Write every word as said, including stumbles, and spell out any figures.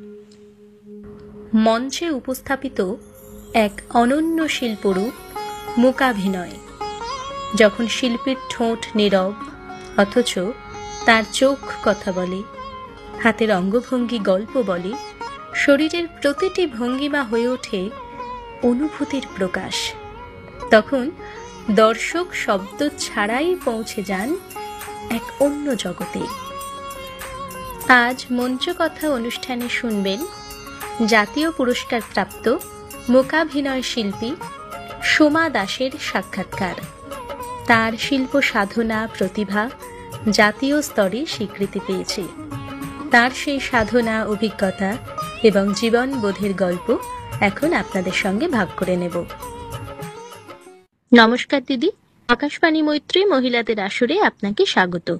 মঞ্চে উপস্থাপিত এক অনন্য শিল্পরূপ মূকাভিনয়। যখন শিল্পীর ঠোঁট নীরব অথচ তার চোখ কথা বলে, হাতের অঙ্গভঙ্গি গল্প বলে, শরীরের প্রতিটি ভঙ্গিমা হয়ে ওঠে অনুভূতির প্রকাশ, তখন দর্শক শব্দ ছাড়াই পৌঁছে যান এক অন্য জগতে। আজ মঞ্চকথা অনুষ্ঠানে শুনবেন জাতীয় পুরস্কার প্রাপ্ত মূকাভিনয় শিল্পী সোমা দাসের সাক্ষাৎকার। তার শিল্প সাধনা প্রতিভা জাতীয় স্তরে স্বীকৃতি পেয়েছে। তার সেই সাধনা, অভিজ্ঞতা এবং জীবনবোধের গল্প এখন আপনাদের সঙ্গে ভাগ করে নেব। নমস্কার দিদি, আকাশবাণী মৈত্রী মহিলাদের আসরে আপনাকে স্বাগত।